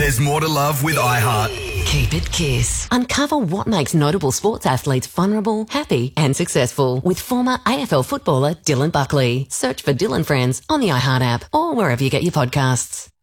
There's more to love with iHeart. Keep it Kiss. Uncover what makes notable sports athletes vulnerable, happy and successful with former AFL footballer Dylan Buckley. Search for Dylan Friends on the iHeart app or wherever you get your podcasts.